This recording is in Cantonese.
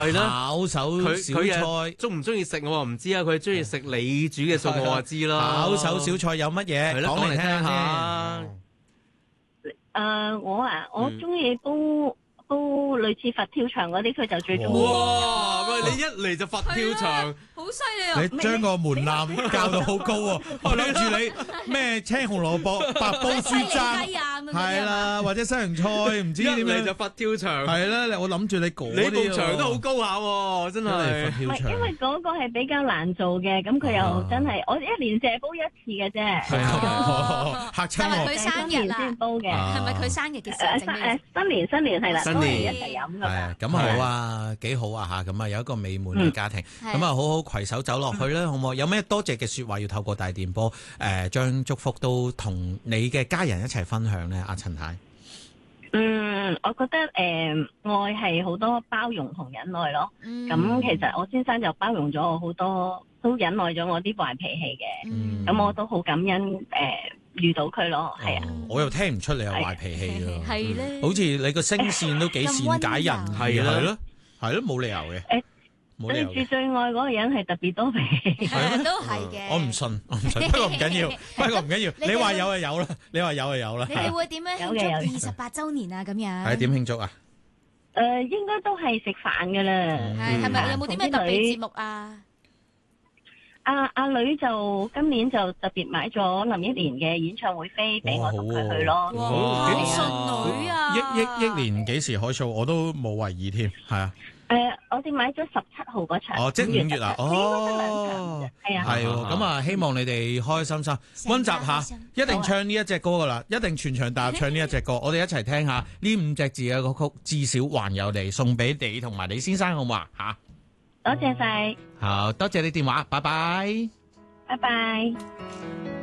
係啦， 烤手小菜， 中唔中意食我唔知啊，佢中意食你煮嘅餸我就知啦。 烤手小菜有乜嘢？講嚟聽下先。我中意煲類似佛跳牆嗰啲，佢就最中意。 哇！喂，你一嚟就佛跳牆， 好犀利啊！ 你將個門檻校到好高喎，我諗住你咩青紅蘿蔔白煲豬踭，係啦，或者西洋菜，唔知點樣就佛跳牆， 係啦，我諗住你嗰啲， 你埲牆都好高下喎，真係。 唔係，因為嗰個係比較難做嘅，咁佢又真係我一年淨係煲一次嘅啫。 嚇親我！ 係咪佢生日先煲嘅？ 係咪佢生日嘅時候整嘅？ 新年係啦， 新年一齊飲㗎。 係咁好啊，幾好啊嚇！咁啊有一個美滿嘅家庭，咁啊好好攜手走落去啦，好唔好？有咩多謝嘅説話要透過大電波將祝福都同你嘅家人一齊分享咧，阿陳太。 我覺得愛係好多包容同忍耐咯。咁其實我先生就包容咗我好多，都忍耐咗我啲壞脾氣嘅。咁我都好感恩遇到佢咯，係啊。 我又聽唔出你有壞脾氣咯， 係咧， 好似你個聲線都幾善解人，係咯，冇理由嘅。 對住最愛嗰個人係特別多脾氣， 都係嘅。 我唔信，不過唔緊要，你話有就有啦，你話有就有啦。 你哋會點樣慶祝28週年啊？咁樣係點慶祝啊？ 應該都係食飯噶啦。 係咪有冇啲咩特別節目啊？ 阿女就今年就特別買咗林憶蓮嘅演唱會飛俾我同佢去咯。 好順女啊！ 憶蓮幾時開 show？我都冇為意添，係啊。 我哋買咗17號嗰場。 即係5月啊！ 係啊。 係咁啊！希望你哋開開心心溫習下，一定唱呢一隻歌噶啦，一定全場大合唱呢一隻歌。我哋一齊聽下呢5隻字嘅歌曲，至少還有你，送俾你同埋你先生，好唔好啊？嚇！ 多謝晒。 好多謝你電話，拜拜。 拜拜。